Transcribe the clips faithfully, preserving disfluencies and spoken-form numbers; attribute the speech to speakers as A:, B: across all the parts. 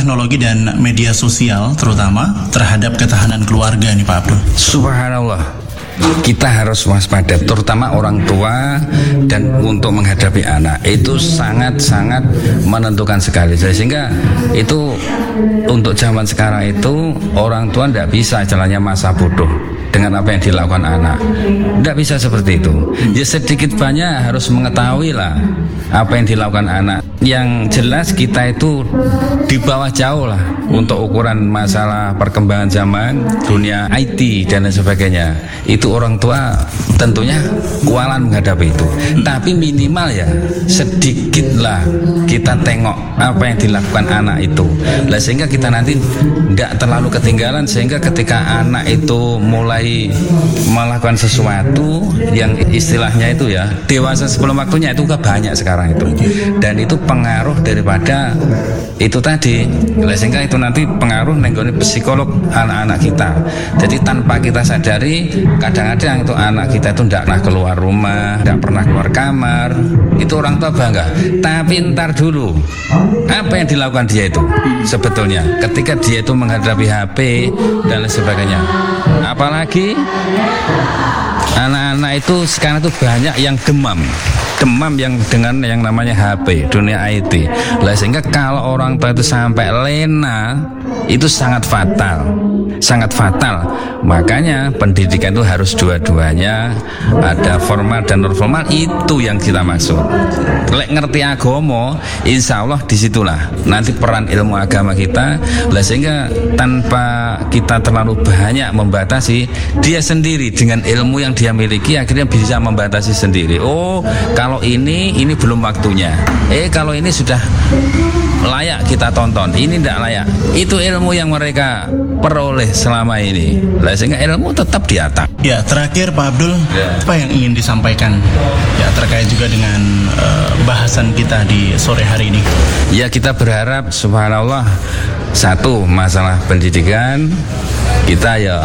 A: teknologi dan media sosial terutama terhadap ketahanan keluarga nih Pak Abdul?
B: Subhanallah, kita harus waspada, terutama orang tua dan untuk menghadapi anak itu sangat-sangat menentukan sekali. Sehingga itu untuk zaman sekarang itu orang tua tidak bisa jalannya masa bodoh dengan apa yang dilakukan anak. Tidak bisa seperti itu. Ya sedikit banyak harus mengetahui lah apa yang dilakukan anak. Yang jelas kita itu di bawah jauh lah untuk ukuran masalah perkembangan zaman, dunia I T dan lain sebagainya. Itu orang tua tentunya kualan menghadapi itu. Tapi minimal ya sedikitlah kita tengok apa yang dilakukan anak itu. Lah sehingga kita nanti tidak terlalu ketinggalan, sehingga ketika anak itu mulai melakukan sesuatu yang istilahnya itu ya dewasa sebelum waktunya, itu kan banyak sekarang itu, dan itu pengaruh daripada itu tadi. Lah sehingga itu nanti pengaruh nenggone psikolog anak-anak kita. Jadi tanpa kita sadari, kadang-kadang itu anak kita itu tidak pernah keluar rumah, tidak pernah keluar kamar. Itu orang tua bangga. Tapi ntar dulu, apa yang dilakukan dia itu sebetulnya ketika dia itu menghadapi H P dan lain sebagainya. Apalagi anak-anak itu sekarang itu banyak yang demam demam yang dengan yang namanya H P, dunia I T. Lah sehingga kalau orang tua itu sampai lena, itu sangat fatal, sangat fatal. Makanya pendidikan itu harus dua-duanya, ada formal dan non formal, itu yang kita maksud. Lek ngerti agama, insya Allah disitulah nanti peran ilmu agama kita. Lah sehingga tanpa kita terlalu banyak membatasi, dia sendiri dengan ilmu yang dia miliki akhirnya bisa membatasi sendiri. Oh, kalau ini ini belum waktunya. Eh kalau ini sudah layak kita tonton, ini tidak layak. Itu ilmu yang mereka peroleh selama ini. Lah sehingga ilmu tetap di atas.
A: Ya, terakhir Pak Abdul, ya, apa yang ingin disampaikan ya terkait juga dengan uh, bahasan kita di sore hari ini?
B: Ya, kita berharap subhanallah, satu masalah pendidikan kita ya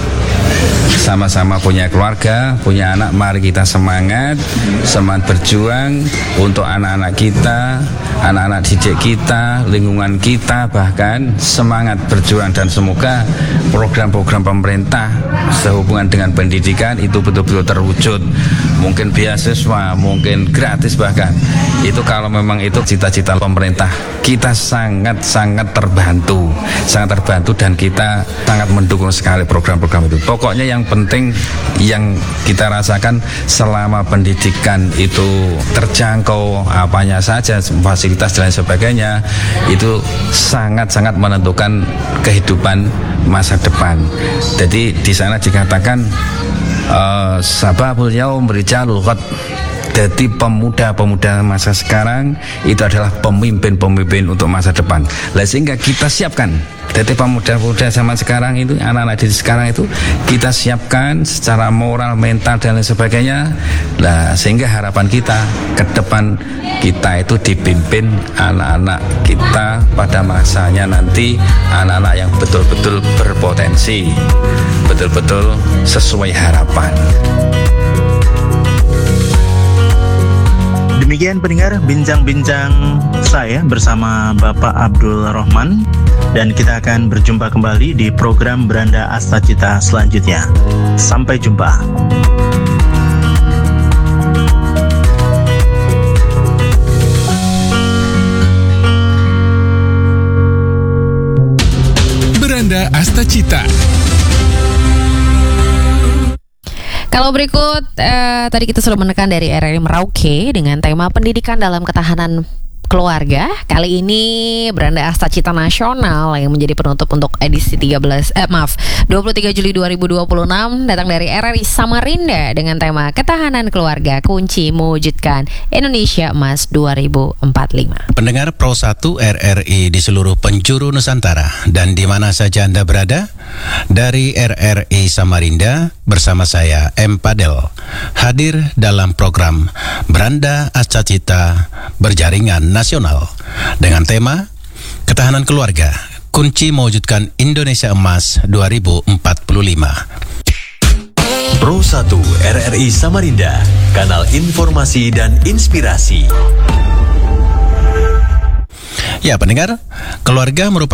B: sama-sama punya keluarga, punya anak, mari kita semangat, semangat berjuang untuk anak-anak kita, anak-anak didik kita, lingkungan kita, bahkan semangat berjuang. Dan semoga program-program pemerintah sehubungan dengan pendidikan itu betul-betul terwujud. Mungkin beasiswa, mungkin gratis bahkan. Itu kalau memang itu cita-cita pemerintah, kita sangat-sangat terbantu, sangat terbantu dan kita sangat mendukung sekali program-program itu. Pokoknya yang penting yang kita rasakan selama pendidikan itu terjangkau, apanya saja, fasilitas dan lain sebagainya, itu sangat-sangat menentukan kehidupan masa depan. Jadi di sana dikatakan uh, sababul yaum rijalul ghad. Jadi pemuda-pemuda masa sekarang itu adalah pemimpin-pemimpin untuk masa depan. Lah sehingga kita siapkan. Jadi pemuda-pemuda zaman sekarang itu, anak-anak di sekarang itu kita siapkan secara moral, mental dan lain sebagainya. Lah sehingga harapan kita ke depan kita itu dipimpin anak-anak kita pada masanya nanti, anak-anak yang betul-betul berpotensi, betul-betul sesuai harapan.
A: Demikian pendengar bincang-bincang saya bersama Bapak Abdul Rohman, dan kita akan berjumpa kembali di program Beranda Astacita selanjutnya. Sampai jumpa.
C: Beranda Astacita.
D: Kalau berikut, eh, tadi kita sudah menekan dari R R I Merauke dengan tema pendidikan dalam ketahanan keluarga. Kali ini Beranda Astacita Nasional yang menjadi penutup untuk edisi tiga belas eh maaf dua puluh tiga Juli dua ribu dua puluh enam datang dari R R I Samarinda dengan tema ketahanan keluarga, kunci mewujudkan Indonesia Emas dua ribu empat puluh lima.
E: Pendengar Pro satu R R I di seluruh penjuru Nusantara dan di mana saja Anda berada, dari R R I Samarinda bersama saya M. Padel hadir dalam program Beranda Astacita Berjaringan Nasional dengan tema ketahanan keluarga, kunci mewujudkan Indonesia Emas dua ribu empat puluh lima.
F: Pro satu R R I Samarinda, kanal informasi dan inspirasi.
E: Ya pendengar, keluarga merupakan